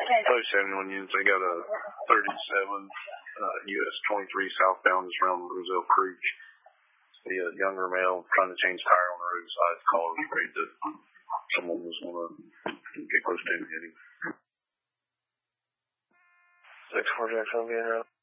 Post 71 units. They got a 37 US 23 southbound is around Roselle Creek. The younger male trying to change tire on the roadside. Caller was afraid that someone was going to get close to him and hit him. 6-4 Jackson being out.